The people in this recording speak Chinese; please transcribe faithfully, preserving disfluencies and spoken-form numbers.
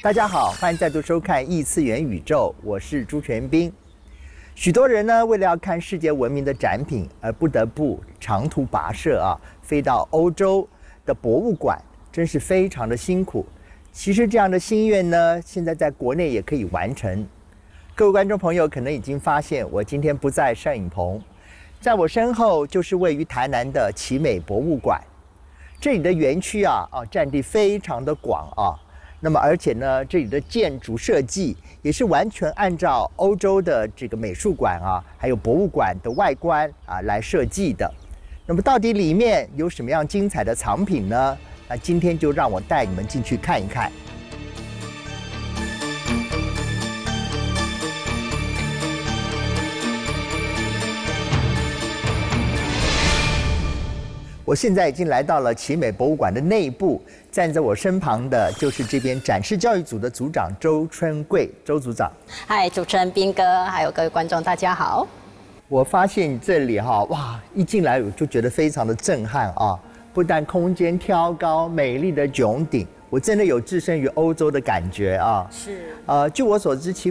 大家好，欢迎再度收看《异次元宇宙》，我是朱全斌。许多人呢，为了要看世界闻名的展品，而不得不长途跋涉啊，飞到欧洲的博物馆，真是非常的辛苦。其实这样的心愿呢，现在在国内也可以完成。各位观众朋友可能已经发现，我今天不在摄影棚，在我身后就是位于台南的奇美博物馆。这里的园区啊，啊，占地非常的广啊。那么，而且呢，这里的建筑设计也是完全按照欧洲的这个美术馆啊，还有博物馆的外观啊来设计的。那么，到底里面有什么样精彩的藏品呢？那今天就让我带你们进去看一看。我现在已经来到了奇美博物馆的内部，站在我身旁的就是这边展示教育组的组长周春贵，周组长。 嗨，主持人斌哥，还有各位观众，大家好。 我发现这里哈，哇，一进来我就觉得非常的震撼啊！不但空间挑高，美丽的穹顶，我真的有置身于欧洲的感觉啊。 是。 呃，据我所知，奇